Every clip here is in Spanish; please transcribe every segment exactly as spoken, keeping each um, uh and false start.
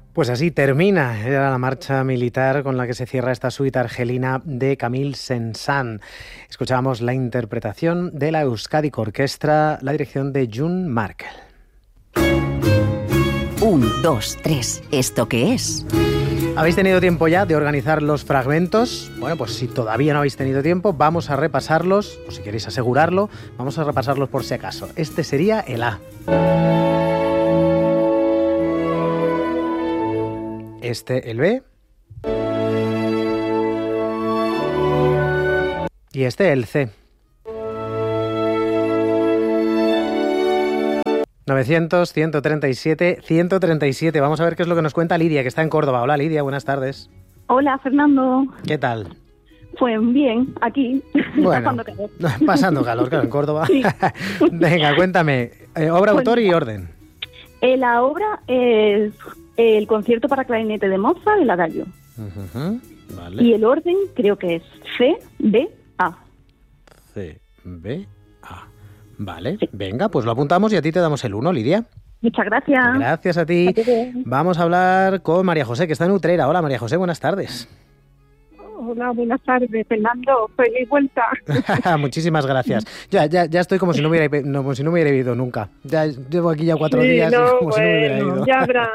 Pues así termina, era la marcha militar con la que se cierra esta suite argelina de Camille Saint-Saëns. Escuchábamos la interpretación de la Euskadi Orquestra, la dirección de June Markel. Un, dos, tres, ¿esto qué es? ¿Habéis tenido tiempo ya de organizar los fragmentos? Bueno, pues si todavía no habéis tenido tiempo, vamos a repasarlos, o si queréis asegurarlo, vamos a repasarlos por si acaso. Este sería el A. Este el B. Y este el C. novecientos, ciento treinta y siete, ciento treinta y siete. Vamos a ver qué es lo que nos cuenta Lidia, que está en Córdoba. Hola Lidia, buenas tardes. Hola Fernando. ¿Qué tal? Pues bien, aquí. Bueno, pasando calor. Pasando calor, claro, en Córdoba. Sí. Venga, cuéntame, eh, obra, Pues, autor y orden. Eh, la obra es el concierto para clarinete de Mozart, el Adagio. Uh-huh, vale. Y el orden creo que es C, B, A. C, B, A. Vale, Sí. Venga, pues lo apuntamos y a ti te damos el uno, Lidia. Muchas gracias. Gracias a ti. Adiós. Vamos a hablar con María José, que está en Utrera. Hola María José, buenas tardes. Hola, buenas tardes, Fernando. Feliz vuelta. Muchísimas gracias. Ya, ya, ya estoy como si no hubiera, no, como si no hubiera ido nunca. Ya llevo aquí ya cuatro Sí, días no, y como si no hubiera bueno, ido. ya habrá.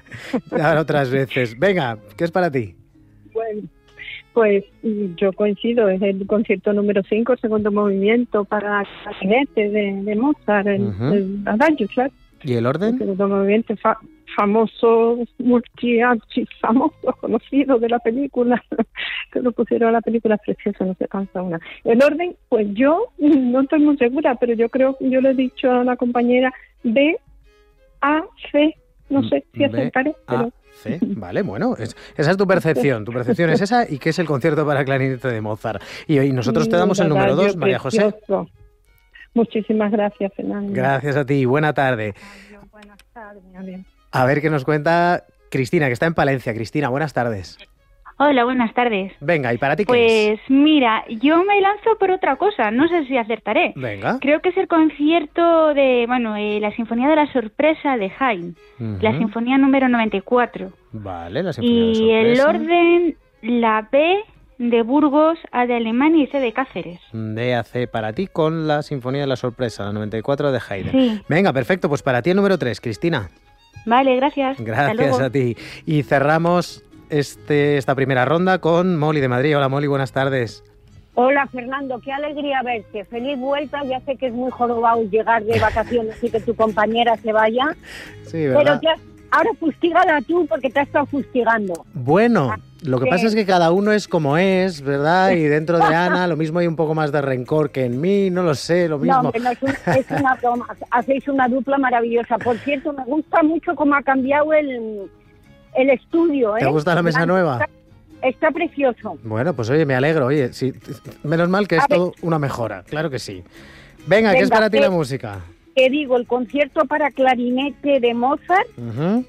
Ya habrá otras veces. Venga, ¿qué es para ti? Bueno, pues yo coincido, es el concierto número cinco, segundo movimiento para clarinete de, de Mozart, el, Ujú. el Adagio, claro. ¿Y el El orden? segundo movimiento fa- famoso, multi famoso, conocido de la película, que lo pusieron a la película, es precioso, no se cansa una. El orden, pues yo no estoy muy segura, pero yo creo, yo le he dicho a la compañera B, A, C, no sé si B, acertaré, pero... A, C. Vale, bueno, es- esa es tu percepción. Tu percepción es esa y que es el concierto para clarinete de Mozart. Y, y nosotros te damos el número Adagio dos, María José. precioso. Muchísimas gracias, Fernando. Gracias a ti. Buena tarde. Adiós, buenas tardes, adiós. A ver qué nos cuenta Cristina, que está en Palencia. Cristina, buenas tardes. Hola, buenas tardes. Venga, ¿y para ti qué es? Pues mira, yo me lanzo por otra cosa, no sé si acertaré. Venga. Creo que es el concierto de, bueno, eh, la Sinfonía de la Sorpresa de Haydn, Ujú. la Sinfonía número noventa y cuatro. Vale, la sinfonía de Y el sorpresa. orden, la B de Burgos, A de Alemania y C de Cáceres. D A C para ti con la Sinfonía de la Sorpresa, la noventa y cuatro de Haydn. Sí. Venga, perfecto, pues para ti el número tres, Cristina. Vale, gracias. Hasta Gracias luego. a ti. Y cerramos este, esta primera ronda con Molly de Madrid. Hola Molly, buenas tardes. Hola Fernando, qué alegría verte. Feliz vuelta, ya sé que es muy jorobado llegar de vacaciones y que tu compañera se vaya, Sí, ¿verdad? pero ya, ahora fustígala tú porque te has estado fustigando. Bueno, lo que Sí. pasa es que cada uno es como es, ¿verdad? Y dentro de Ana lo mismo hay un poco más de rencor que en mí, no lo sé, lo No, mismo. hombre, no, es, un- es una broma, hacéis una dupla maravillosa. Por cierto, me gusta mucho cómo ha cambiado el, el estudio. ¿Te ¿eh? gusta la mesa Está- nueva? Está precioso. Bueno, pues oye, me alegro, oye, sí, menos mal que es A ver. todo una mejora, claro que sí. Venga, ¿qué es Venga, para ti eh. la música? Te digo, el concierto para clarinete de Mozart, Ujú,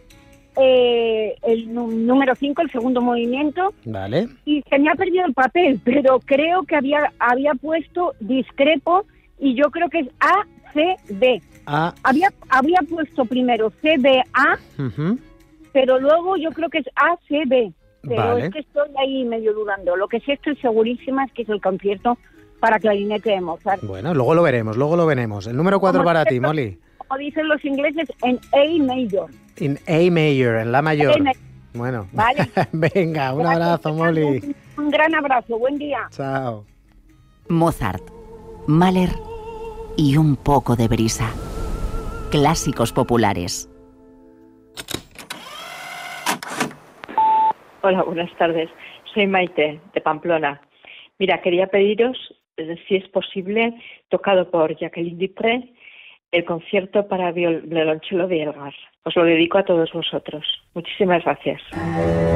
eh, el nu- número cinco, el segundo movimiento, Vale. y se me ha perdido el papel, pero creo que había había puesto discrepo y yo creo que es A, C, B. A, Había había puesto primero C, B, A, ujú, pero luego yo creo que es A, C, B. Pero Vale. es que estoy ahí medio dudando. Lo que sí estoy segurísima es que es el concierto para clarinete de Mozart. Bueno, luego lo veremos, luego lo veremos. El número cuatro Como para esto- ti, Molly. Como dicen los ingleses, en A major. In A major, en la mayor. A ma- Bueno, Vale. venga, un Gracias, abrazo, Fernando. Molly. Un gran abrazo. Buen día. Chao. Mozart, Mahler y un poco de brisa. Clásicos populares. Hola, buenas tardes. Soy Maite, de Pamplona. Mira, quería pediros, eh, si es posible, tocado por Jacqueline Dupré, el concierto para viol- violonchelo de Elgar. Os lo dedico a todos vosotros. Muchísimas gracias.